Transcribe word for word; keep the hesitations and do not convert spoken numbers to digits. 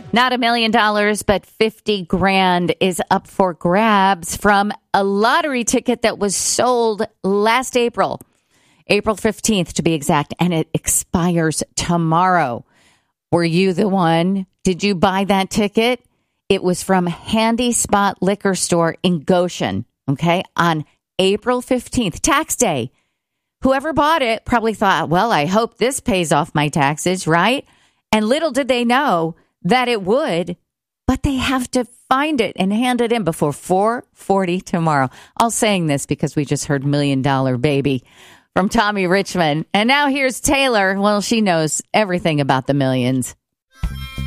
Not a million dollars, but fifty grand is up for grabs from a lottery ticket that was sold last April, April fifteenth to be exact, and it expires tomorrow. Were you the one? Did you buy that ticket? It was from Handy Spot Liquor Store in Goshen, okay, on April fifteenth, tax day. Whoever bought it probably thought, well, I hope this pays off my taxes, right? And little did they know that it would, but they have to find it and hand it in before four forty tomorrow. All saying this because we just heard Million Dollar Baby from Tommy Richmond. And now here's Taylor. Well, she knows everything about the millions.